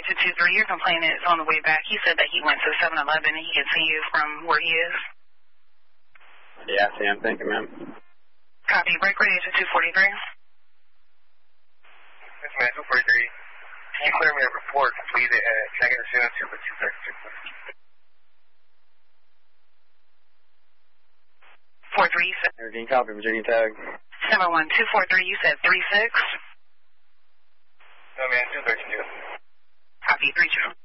to 23. Your complainant is on the way back. He said that he went to 7-Eleven and he can see you from where he is. Yeah, Sam, thank you, ma'am. Copy. Break radio to 243. Yes, ma'am, 243. Can you clear me a report completed at second ascendant to 236? 43. Virginia copy, Virginia tag. 71243, you said 36? No, man, 232. Copy, 32.